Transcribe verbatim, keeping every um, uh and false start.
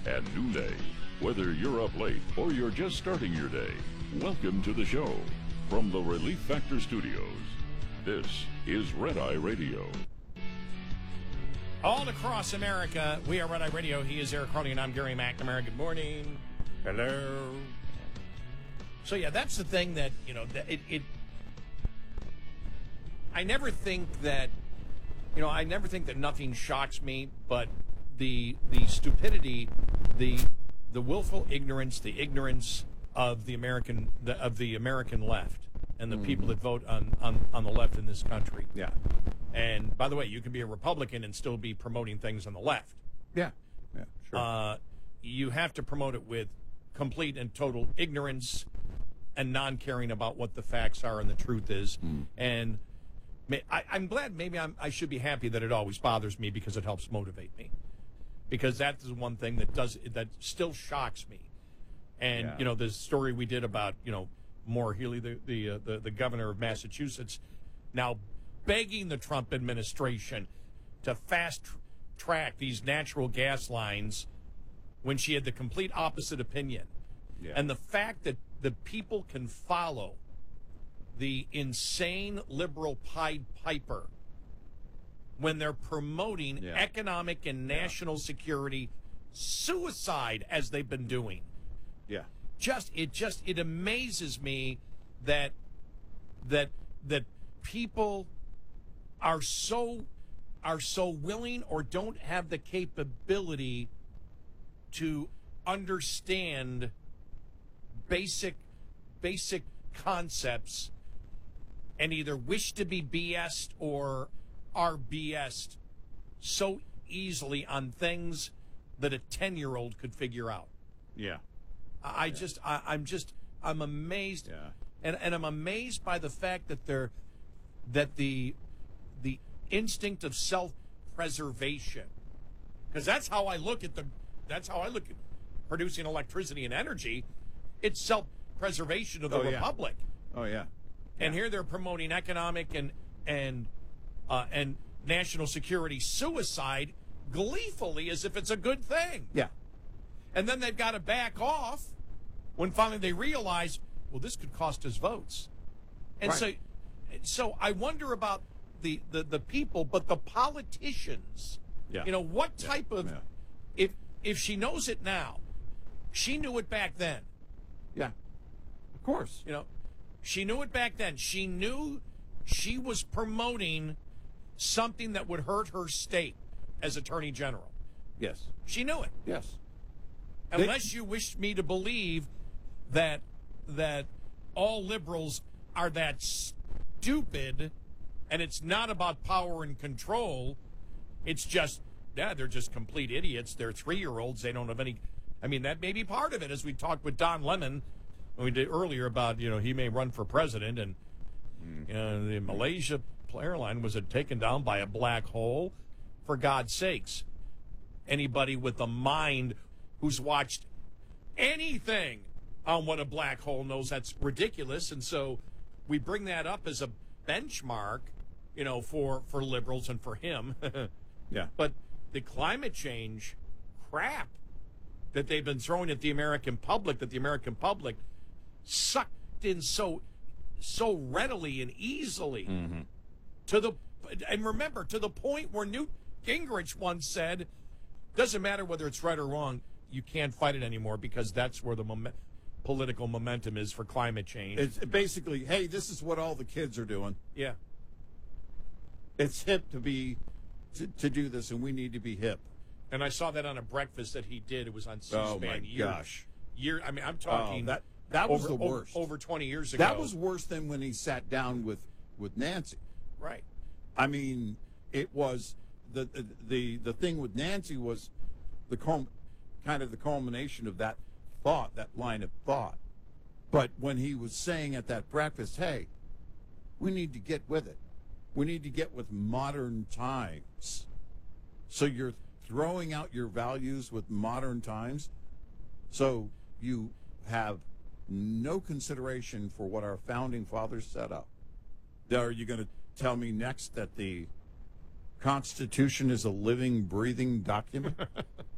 and noonday. Whether you're up late or you're just starting your day, welcome to the show. From the Relief Factor Studios, this is Red Eye Radio. All across America, we are Red Eye Radio. He is Eric Harley, and I'm Gary McNamara. Good morning. Hello. So, yeah, that's the thing that, you know, that it, it I never think that, you know, I never think that nothing shocks me, but the the stupidity, the the willful ignorance, the ignorance of the American the, of the American left and the mm-hmm. people that vote on, on, on the left in this country. Yeah. And by the way, you can be a Republican and still be promoting things on the left. Yeah. Yeah, sure. Uh, you have to promote it with complete and total ignorance and non-caring about what the facts are and the truth is. Mm. And I, I'm glad, maybe I'm, I should be happy that it always bothers me because it helps motivate me. Because that is one thing that does that still shocks me. And, yeah. you know, the story we did about, you know, Maura Healey, the, the, uh, the, the governor of Massachusetts, now begging the Trump administration to fast-track these natural gas lines when she had the complete opposite opinion. Yeah. And the fact that the people can follow the insane liberal Pied Piper when they're promoting yeah. economic and national yeah. security suicide as they've been doing. Yeah. Just it just it amazes me that that that people are so are so willing or don't have the capability to understand basic basic concepts and either wish to be B S'd or are B S'd so easily on things that a ten-year-old could figure out. Yeah. I yeah. just, I, I'm just, I'm amazed. Yeah. And, and I'm amazed by the fact that they're, that the, the instinct of self-preservation, because that's how I look at the, that's how I look at producing electricity and energy. It's self-preservation of the oh, republic. Yeah. Oh, yeah. And yeah. here they're promoting economic and and uh, and national security suicide gleefully as if it's a good thing. Yeah. And then they've got to back off when finally they realize, well, this could cost us votes. And right. so so I wonder about the, the, the people, but the politicians. Yeah. You know, what type yeah. of yeah. if if she knows it now, she knew it back then. Yeah. Of course. You know, she knew it back then. She knew she was promoting something that would hurt her state as Attorney General. Yes. She knew it. Yes. Unless they, you wish me to believe that that all liberals are that stupid and it's not about power and control. It's just, yeah, they're just complete idiots. They're three-year-olds. They don't have any. I mean, that may be part of it, as we talked with Don Lemon when we did earlier about, you know, he may run for president, and mm. you know, the Malaysia airline was taken down by a black hole. For God's sakes, anybody with a mind who's watched anything on what a black hole knows that's ridiculous, and so we bring that up as a benchmark, you know, for, for liberals and for him. Yeah. But the climate change crap that they've been throwing at the American public, that the American public sucked in so so readily and easily mm-hmm. to the and remember to the point where Newt Gingrich once said, doesn't matter whether it's right or wrong, you can't fight it anymore because that's where the mom- political momentum is for climate change. It's basically, hey, this is what all the kids are doing. Yeah. It's hip to be to, to do this, and we need to be hip. And I saw that on a breakfast that he did. It was on C-SPAN. Oh my year, gosh! Year, I mean, I'm talking oh, that that was over, the worst. Over, over twenty years ago. That was worse than when he sat down with, with Nancy. Right. I mean, it was the the the thing with Nancy was the culm, kind of the culmination of that thought, that line of thought. But when he was saying at that breakfast, hey, we need to get with it. We need to get with modern times. So you're throwing out your values with modern times. So you have no consideration for what our founding fathers set up. Are you going to tell me next that the Constitution is a living, breathing document?